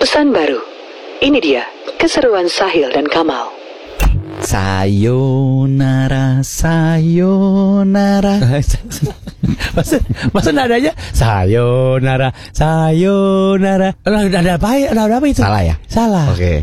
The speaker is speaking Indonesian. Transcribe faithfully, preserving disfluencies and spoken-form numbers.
Pesan baru. Ini dia keseruan Sahil dan Kamal. Sayonara, sayonara. Masa, masa nadanya sayonara, sayonara. Ada apa ya? Ada apa itu? Salah ya? Salah. Oke.